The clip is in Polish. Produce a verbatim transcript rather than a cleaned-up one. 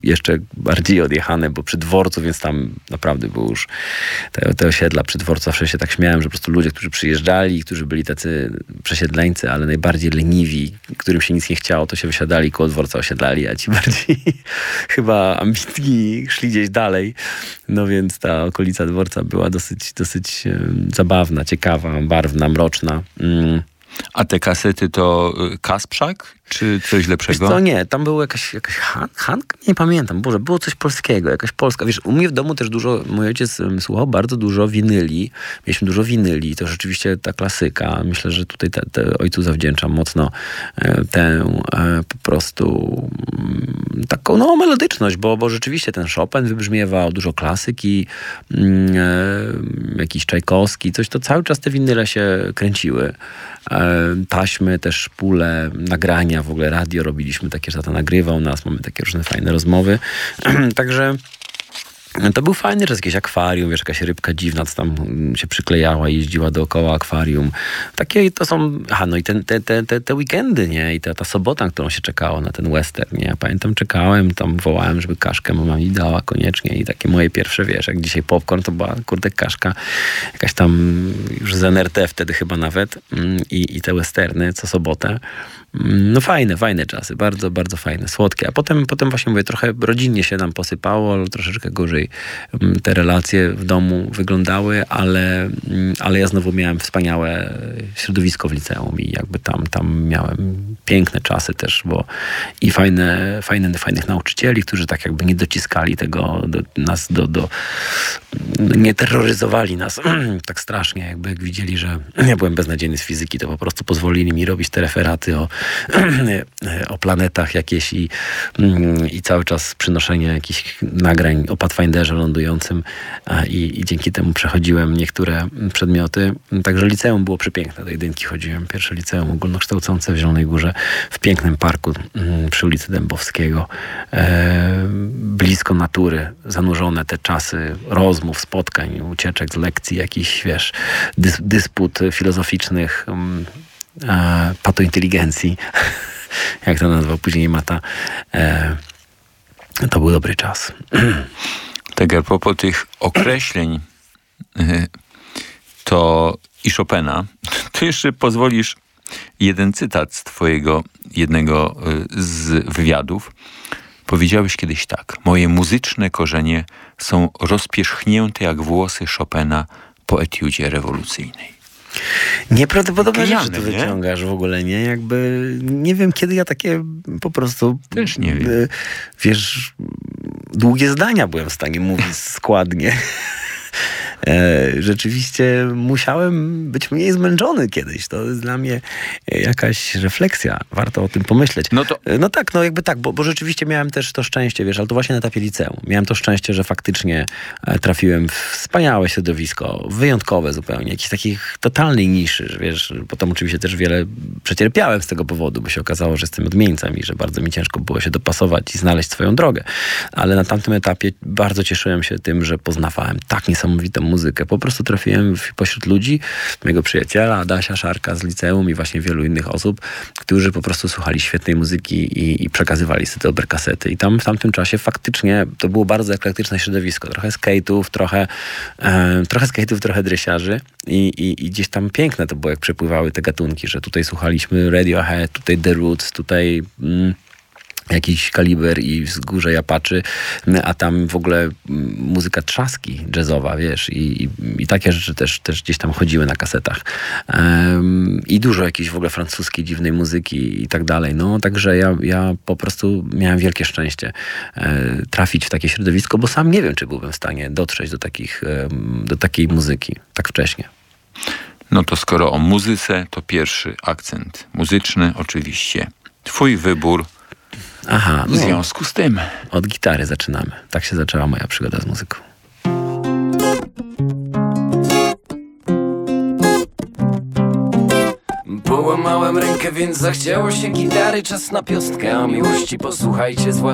jeszcze bardziej odjechane, bo przy dworcu, więc tam naprawdę było już te, te osiedla przy dworcu. Zawsze się tak śmiałem, że po prostu ludzie, którzy przyjeżdżali, którzy byli tacy przesiedleńcy, ale najbardziej leniwi, którym się nic nie chciało, to się wysiadali koło dworca, osiedlali, a ci bardziej chyba ambitni szli gdzieś dalej. No więc ta okolica dworca była dosyć, dosyć zabawna, ciekawa, barwna, mroczna. Mm. A te kasety to Kasprzak, czy coś lepszego? Wiesz co, nie, tam było jakaś, jakaś Han, Hank? Nie pamiętam, Boże, było coś polskiego, jakaś polska. Wiesz, u mnie w domu też dużo, mój ojciec um, słuchał bardzo dużo winyli. Mieliśmy dużo winyli, to rzeczywiście ta klasyka. Myślę, że tutaj te, te ojcu zawdzięczam mocno e, tę e, po prostu m, taką no, melodyczność, bo, bo rzeczywiście ten Chopin wybrzmiewał, dużo klasyki, m, e, jakiś Czajkowski, coś, to cały czas te winyle się kręciły. Taśmy, też pule, nagrania, w ogóle radio robiliśmy takie, że tata nagrywał nas, mamy takie różne fajne rozmowy. Także to był fajny czas, jakieś akwarium, wiesz, jakaś rybka dziwna, co tam się przyklejała, jeździła dookoła akwarium. Takie to są, aha, no i ten, te, te, te, te weekendy, nie? I ta, ta sobota, którą się czekało na ten western, nie? Ja pamiętam, czekałem, tam wołałem, żeby kaszkę mama mi dała koniecznie i takie moje pierwsze, wiesz, jak dzisiaj popcorn, to była, kurde, kaszka, jakaś tam już z N R T wtedy chyba nawet i, i te westerny co sobotę. No fajne, fajne czasy, bardzo, bardzo fajne, słodkie. A potem, potem właśnie mówię, trochę rodzinnie się nam posypało, ale troszeczkę gorzej te relacje w domu wyglądały, ale, ale ja znowu miałem wspaniałe środowisko w liceum i jakby tam, tam miałem piękne czasy też, bo i fajne, fajne, fajnych nauczycieli, którzy tak jakby nie dociskali tego do nas, do, do, nie terroryzowali nas tak strasznie, jakby jak widzieli, że ja byłem beznadziejny z fizyki, to po prostu pozwolili mi robić te referaty o o planetach jakieś i, i cały czas przynoszenie jakichś nagrań o Pathfinderze lądującym i, i dzięki temu przechodziłem niektóre przedmioty. Także liceum było przepiękne. Do jedynki chodziłem. Pierwsze liceum ogólnokształcące w Zielonej Górze, w pięknym parku przy ulicy Dębowskiego. E, blisko natury, zanurzone te czasy rozmów, spotkań, ucieczek z lekcji, jakichś, wiesz, dys, dysput filozoficznych, E, patointeligencji, jak to nazwał później Mata. E, to był dobry czas. Tak, a propos tych określeń to i Chopina, to jeszcze pozwolisz jeden cytat z twojego jednego z wywiadów. Powiedziałeś kiedyś tak: moje muzyczne korzenie są rozpierzchnięte jak włosy Chopina po etiudzie rewolucyjnej. Nieprawdopodobne rzeczy tu nie? wyciągasz w ogóle, nie? Jakby nie wiem, kiedy ja takie po prostu... Też nie wiem. Wiesz, długie zdania byłem w stanie mówić składnie. Rzeczywiście musiałem być mniej zmęczony kiedyś. To jest dla mnie jakaś refleksja. Warto o tym pomyśleć. No to... No tak, no jakby tak, bo, bo rzeczywiście miałem też to szczęście, wiesz, ale to właśnie na etapie liceum. Miałem to szczęście, że faktycznie trafiłem w wspaniałe środowisko, wyjątkowe zupełnie, jakichś takich totalnej niszy, że wiesz, potem oczywiście też wiele przecierpiałem z tego powodu, bo się okazało, że jestem odmieńcem i że bardzo mi ciężko było się dopasować i znaleźć swoją drogę. Ale na tamtym etapie bardzo cieszyłem się tym, że poznawałem tak niesamowitą muzykę. Po prostu trafiłem w, pośród ludzi, mojego przyjaciela, Adasia Szarka z liceum i właśnie wielu innych osób, którzy po prostu słuchali świetnej muzyki i, i przekazywali sobie te dobre kasety. I tam w tamtym czasie faktycznie to było bardzo eklektyczne środowisko. Trochę skate'ów, trochę, e, trochę skate'ów, trochę dresiarzy. I, i, I gdzieś tam piękne to było, jak przepływały te gatunki, że tutaj słuchaliśmy Radiohead, tutaj The Roots, tutaj... Mm, jakiś Kaliber i Wzgórze Japaczy, a tam w ogóle muzyka trzaski jazzowa, wiesz, i, i, i takie rzeczy też, też gdzieś tam chodziły na kasetach. Um, I dużo jakiejś w ogóle francuskiej dziwnej muzyki i tak dalej. No, także ja, ja po prostu miałem wielkie szczęście e, trafić w takie środowisko, bo sam nie wiem, czy byłbym w stanie dotrzeć do takich, e, do takiej muzyki tak wcześnie. No to skoro o muzyce, to pierwszy akcent muzyczny oczywiście. Twój wybór. Aha, w związku z tym. Od gitary zaczynamy. Tak się zaczęła moja przygoda z muzyką. Połamałem rękę, więc zachciało się gitary. Czas na piostkę, a miłości posłuchajcie zwłaszcza.